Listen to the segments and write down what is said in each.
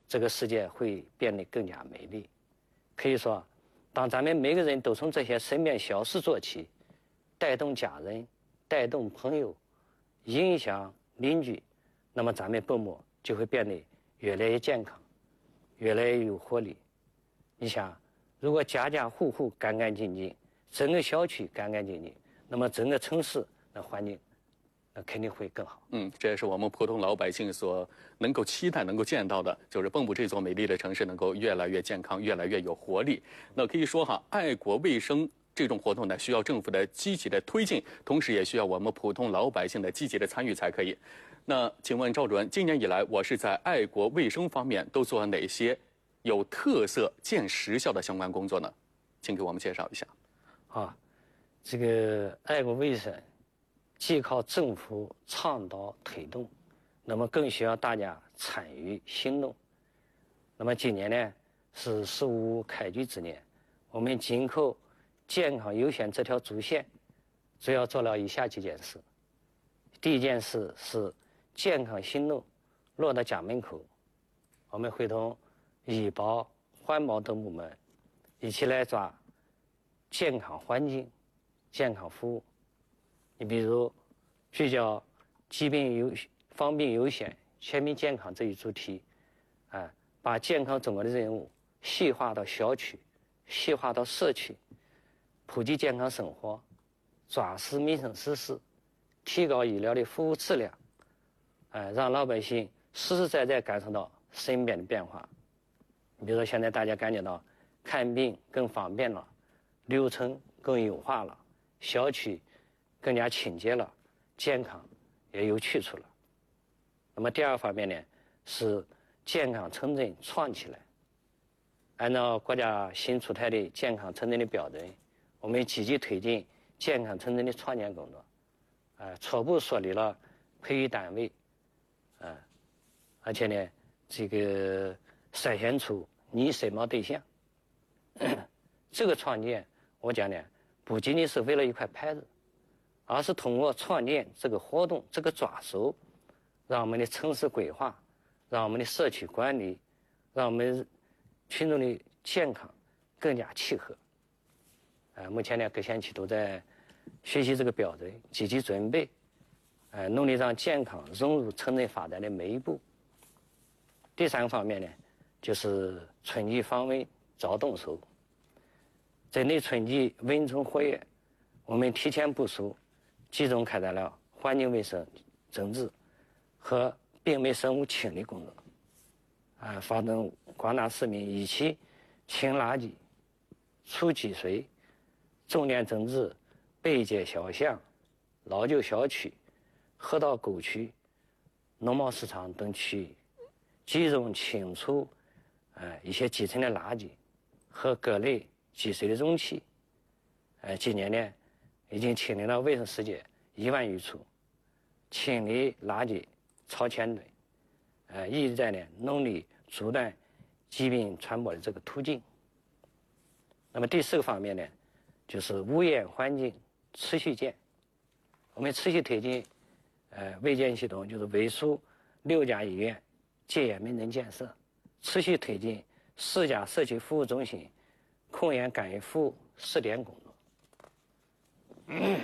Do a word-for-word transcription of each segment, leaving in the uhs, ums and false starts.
这个世界会变得更加美丽。可以说，当咱们每个人都从这些身边小事做起，带动家人，带动朋友，影响邻居，那么咱们薄膜就会变得越来越健康，越来越有活力。你想，如果家家户户干干净净，整个小区干干净净，那么整个城市的环境那肯定会更好。 嗯，这也是我们普通老百姓所能够期待、能够见到的，就是蚌埠这座美丽的城市能够越来越健康、越来越有活力。那可以说哈，爱国卫生这种活动呢，需要政府的积极的推进，同时也需要我们普通老百姓的积极的参与才可以。那请问赵主任，今年以来，我市在爱国卫生方面都做了哪些有特色、见实效的相关工作呢？请给我们介绍一下。 啊，这个爱国卫生既靠政府倡导推动，那么更需要大家参与行动。那么今年呢是十五开局之年，我们紧扣健康优先这条主线，主要做了以下几件事。第一件事是健康行动落到家门口，我们会同医保、环保等部门一起来抓健康环境、健康服务。你比如聚焦疾病优防病优先、全民健康这一主题，啊，把健康中国的任务细化到小区、细化到社区，普及健康生活，抓实民生实事，提高医疗的服务质量，哎，让老百姓实实在在感受到身边的变化。你比如说，现在大家感觉到看病更方便了，流程更优化了，小区更加清洁了，健康也有去处了。那么第二方面呢，是健康城镇创起来。按照国家新出台的健康城镇的标准，我们积极推进健康城镇的创建工作，呃，初步设立了培育单位，呃，而且呢，这个筛选出拟申报对象。这个创建，我讲呢，不仅仅是为了一块牌子，而是通过创建这个活动、这个抓手，让我们的城市规划，让我们的社区管理，让我们群众的健康更加契合。呃，目前呢，各县区都在学习这个标准，积极准备，呃，努力让健康融入城镇发展的每一步。第三个方面呢，就是春季防蚊早动手。针对春季蚊虫活跃，我们提前部署，集中开展了环境卫生整治和病媒生物清理工作，啊，发动广大市民一起清垃圾、除积水，重点整治北街小巷、老旧小区、河道沟区、农贸市场等区域，集中清除呃一些基层的垃圾和各类积水的容器。呃，今年呢，已经清理了卫生世界一万余处，清理垃圾超千吨，呃，一直在呢努力阻断疾病传播的这个途径。那么第四个方面呢，就是无烟环境持续建。我们持续推进呃卫健系统，就是卫戍六家医院戒烟门诊建设，持续推进四家社区服务中心控烟干预服务试点工作，嗯、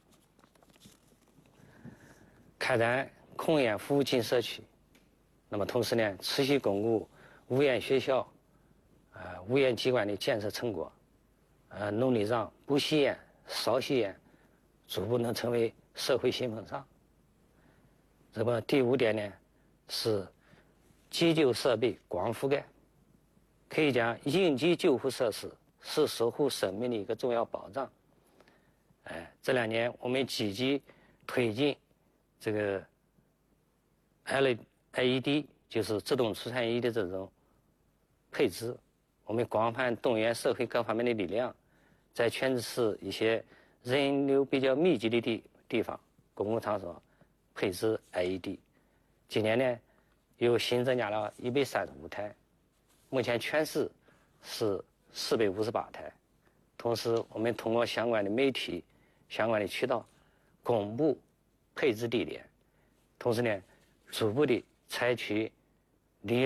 开展控烟服务进社区。那么同时呢，持续巩固无烟学校、呃无烟机关的建设成果，呃，努力让不吸烟、少吸烟逐步能成为社会新风尚。那么第五点呢，是急救设备广覆盖。可以讲，应急救护设施是守护生命的一个重要保障。哎，这两年我们积极推进这个 L I E D， 就是自动除颤仪的这种配置，我们广泛动员社会各方面的力量，在全市一些人流比较密集的地地方公共场所配置 I E D。今年呢，又新增加了一百三十五台。目前全市是四百五十八台，同时我们通过相关的媒体、相关的渠道公布配置地点，同时呢，逐步的采取理论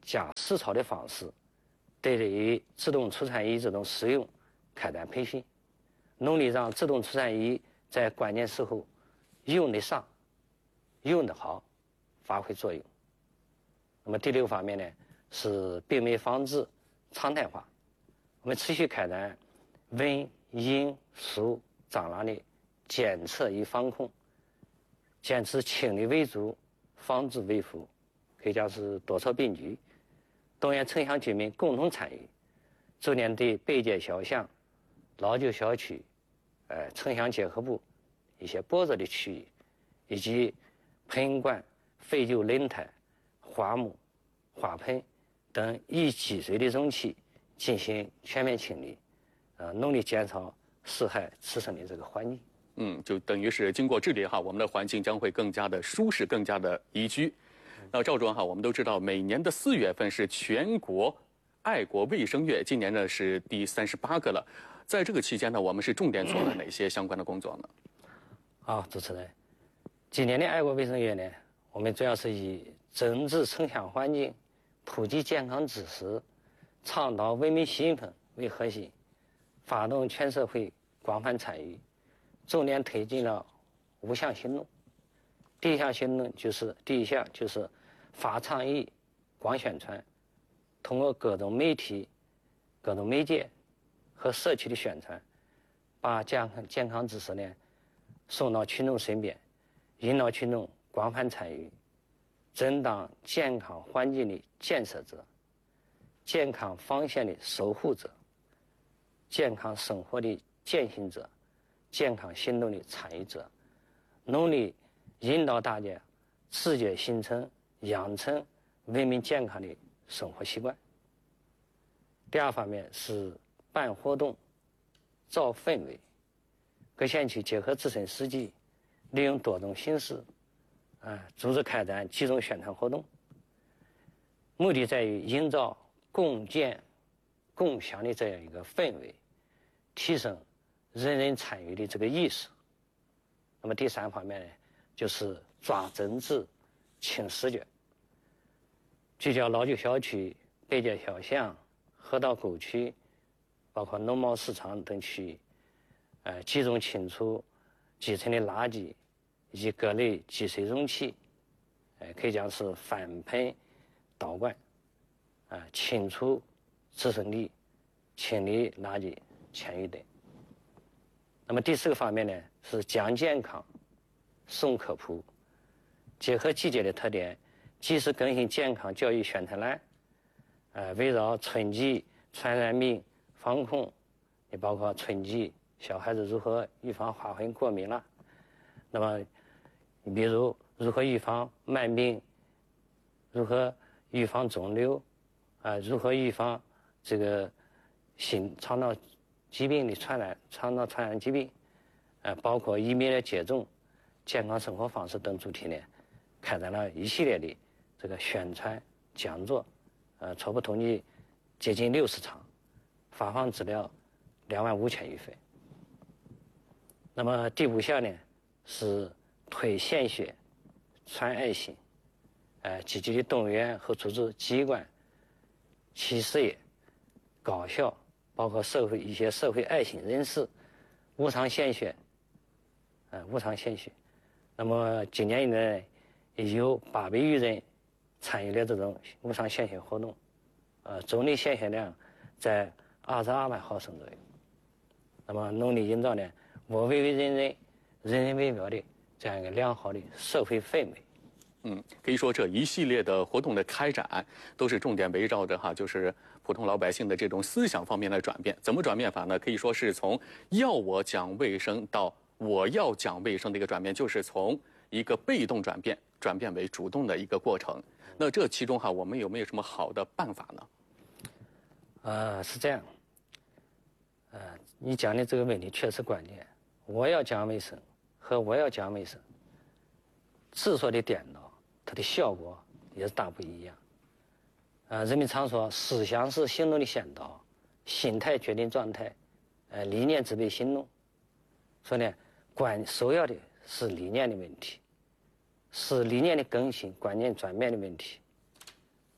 加实操的方式，对于自动除颤仪这种使用开展培训，努力让自动除颤仪在关键时候用得上、用得好，发挥作用。那么第六方面呢，是病媒防治常态化，我们持续开展温、阴、暑、蟑螂的检测与防控，坚持清理为主，防治为辅，可以讲是多措并举，动员城乡居民共同参与，逐年对北界小巷、老旧小区、呃城乡结合部一些薄弱的区域，以及盆罐、废旧轮胎、花木、花盆等易积水的容器进行全面清理，呃，努力减少损害自身的这个环境。 嗯，就等于是经过治理哈，我们的环境将会更加的舒适，更加的宜居。那赵主任哈，我们都知道，每年的四月份是全国爱国卫生月，今年呢是第三十八个了。在这个期间呢，我们是重点做了哪些相关的工作呢？ 好，主持人，今年的爱国卫生月呢，我们主要是以整治城乡环境、普及健康知识、倡导文明兴奋为核心，发动全社会广泛参与，重点推进了五项行动。第一项行动就是第一项就是发倡议、广宣传，通过各种媒体、各种媒介和社区的宣传，把健康健康知识呢送到群众身边，引导群众广泛参与，真当健康环境的建设者、健康防线的守护者、健康生活的践行者、健康行动的参与者，努力引导大家自觉形成、养成文明健康的生活习惯。第二方面是办活动、造氛围，各县区结合自身实际，利用多种形式，啊，组织开展集中宣传活动，目的在于营造共建、共享的这样一个氛围，提升人人参与的这个意识。那么第三方面呢，就是抓整治、清视觉，聚焦老旧小区、北界小巷、河道沟区，包括农贸市场等区域，呃，集中清除积存的垃圾以及各类积水容器，呃，可以讲是翻盆、倒灌，啊、呃，清除滋生地、清理垃圾迁移等。那么第四个方面呢，是讲健康、送科普，结合季节的特点，及时更新健康教育宣传栏，呃，围绕春季传染病防控，也包括春季小孩子如何预防花粉过敏了。那么，你比如如何预防慢病，如何预防肿瘤，啊、呃，如何预防这个心肠道疾病的传染、肠道传染疾病，呃，包括疫苗的接种、健康生活方式等主题呢，开展了一系列的这个宣传讲座，呃，初步统计接近六十场，发放资料两万五千余份。那么第五项呢是推献血、传爱心，呃，积极的动员和组织机关、企事业、高校，包括社会一些社会爱心人士，无偿献血，呃，无偿献血。那么今年以来，已有八百余人参与了这种无偿献血活动，呃，总的献血量在二十二万毫升左右。那么努力营造呢，我为为人人、人人为我的这样一个良好的社会氛围。 嗯，可以说这一系列的活动的开展，都是重点围绕着哈，就是普通老百姓的这种思想方面的转变。怎么转变法呢？可以说是从要我讲卫生到我要讲卫生的一个转变，就是从一个被动转变转变为主动的一个过程。那这其中哈，我们有没有什么好的办法呢？ 呃，是这样。呃，你讲的这个问题确实关键。我要讲卫生和我要讲卫生，字说的颠倒，它的效果也是大不一样。呃，人们常说思想是行动的先导，心态决定状态，呃，理念支配行动。所以呢，关首要的是理念的问题，是理念的更新、观念转变的问题。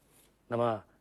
那么